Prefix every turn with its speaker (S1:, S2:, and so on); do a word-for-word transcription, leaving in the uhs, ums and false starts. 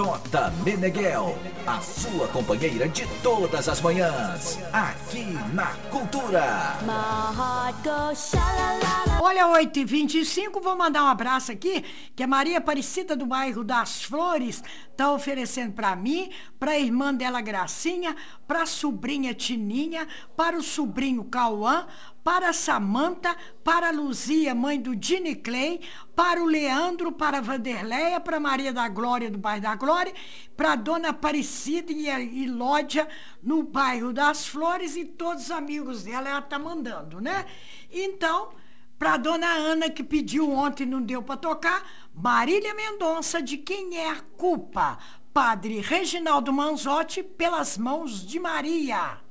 S1: Tota Meneghel, a sua companheira de todas as manhãs, aqui na Cultura.
S2: Olha, oito e vinte e cinco, vou mandar um abraço aqui, que a Maria Aparecida do bairro das Flores tá oferecendo para mim, para a irmã dela Gracinha, para a sobrinha Tininha, para o sobrinho Cauã, para a Samanta, para a Luzia, mãe do Dini Clay, para o Leandro, para a Vanderleia, para a Maria da Glória, do bairro da Glória, para a Dona Aparecida e, e Lódia, no bairro das Flores, e todos os amigos dela, ela tá mandando, né? Então, para a Dona Ana, que pediu ontem e não deu para tocar, Marília Mendonça, de Quem é a Culpa? Padre Reginaldo Manzotti, Pelas Mãos de Maria.